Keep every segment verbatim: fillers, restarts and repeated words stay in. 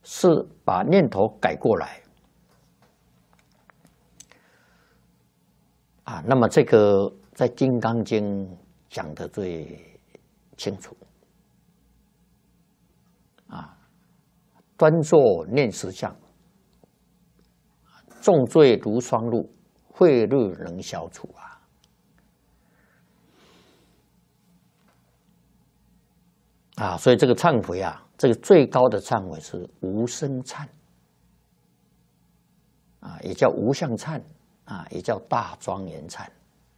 是把念头改过来啊。那么这个在《金刚经》讲的最清楚啊，端坐念实相，重罪如霜露，慧日能消除啊。啊，所以这个忏悔啊，这个最高的忏悔是无生忏啊，也叫无相忏啊，也叫大庄严忏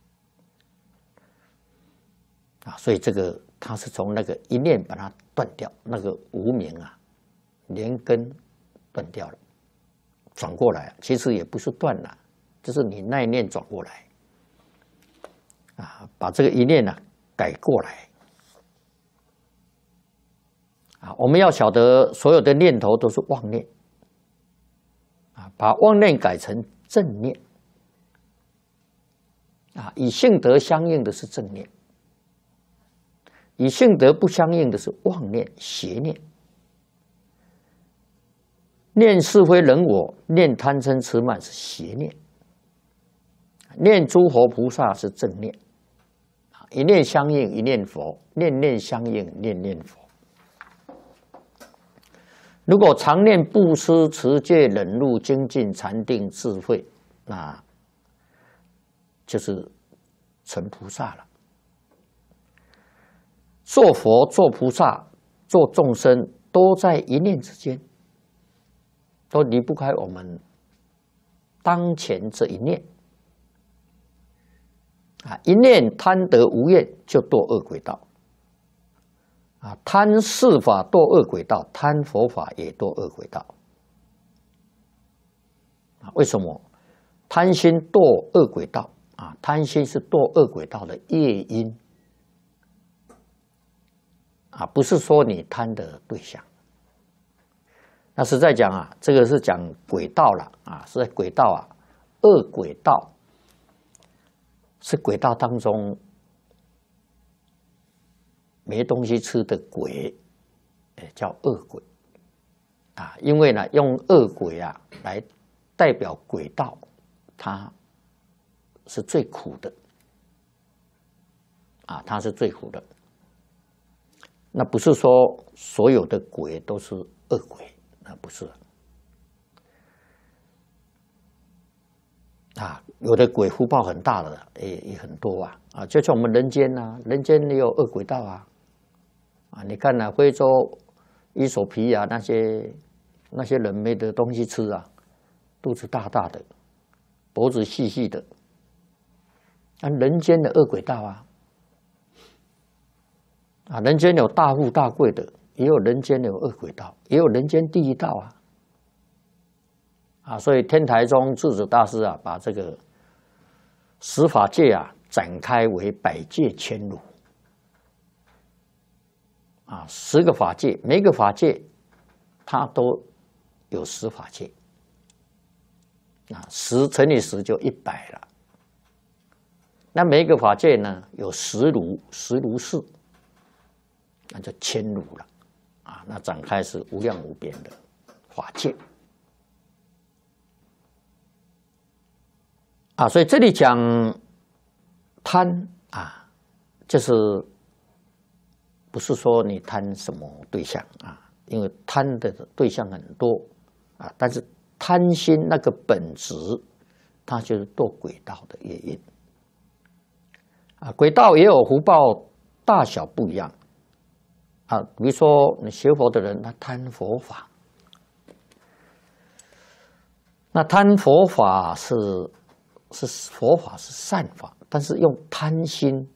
啊。所以这个它是从那个一念把它断掉，那个无明啊，连根断掉了，转过来，其实也不是断了，就是你那一念转过来啊，把这个一念呢、啊、改过来。啊，我们要晓得，所有的念头都是妄念，啊，把妄念改成正念，啊，与性德相应的是正念，与性德不相应的是妄念、邪念。念是非人我，念贪嗔痴慢是邪念，念诸佛菩萨是正念，一念相应一念佛，念念相应念念佛。如果常念布施、持戒、忍辱、精进、禅定、智慧，那就是成菩萨了。做佛、做菩萨、做众生，都在一念之间，都离不开我们当前这一念。啊，一念贪得无厌，就堕恶鬼道。啊，贪世法堕恶鬼道，贪佛法也堕恶鬼道。啊，为什么？贪心堕恶鬼道啊，贪心是堕恶鬼道的业因啊，不是说你贪的对象。那实在讲啊，这个是讲鬼道了啊，是在鬼道啊，恶鬼道是鬼道当中没东西吃的鬼，叫恶鬼啊。因为呢，用恶鬼啊来代表鬼道，它是最苦的啊，它是最苦的。那不是说所有的鬼都是恶鬼，那不是啊。有的鬼福报很大的，也也很多啊啊，就像我们人间啊，人间也有恶鬼道啊。啊，你看啊，非洲伊索比亚那些那些人没得东西吃啊，肚子大大的，脖子细细的，啊，人间的恶鬼道啊，啊，人间有大富大贵的，也有人间有恶鬼道，也有人间地狱道啊，啊，所以天台宗智者大师啊，把这个十法界啊展开为百界千如。啊，十个法界，每个法界它都有十法界，啊，十乘以十就一百了。那每一个法界呢，有十如，十如是，那就千如了，啊，那展开是无量无边的法界。啊，所以这里讲贪啊，就是。不是说你贪什么对象啊，因为贪的对象很多啊，但是贪心那个本质，它就是堕鬼道的业因啊。鬼道也有福报大小不一样啊，比如说你学佛的人，他贪佛法，那贪佛法是是佛法是善法，但是用贪心。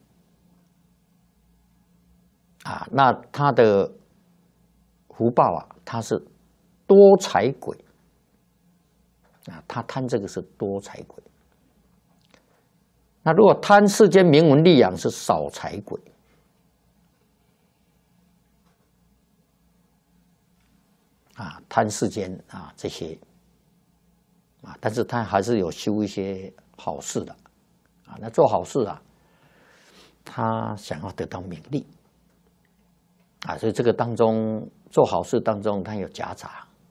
啊，那他的福报啊，他是多财鬼啊，他贪这个是多财鬼。那如果贪世间名闻利养是少财鬼啊，贪世间啊这些啊，但是他还是有修一些好事的啊。那做好事啊，他想要得到名利。啊，所以这个当中做好事当中，它有夹杂